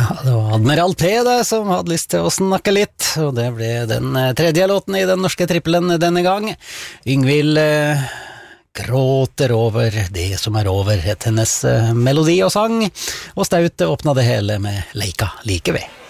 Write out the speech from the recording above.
det var Admiral P det som hadde lyst til å snakke litt, og det ble den tredje låten i den norske trippelen denne gang. Yngvild gråter over det som over, het hennes melodi og sang, og Staute åpna det hele med Leika like ved.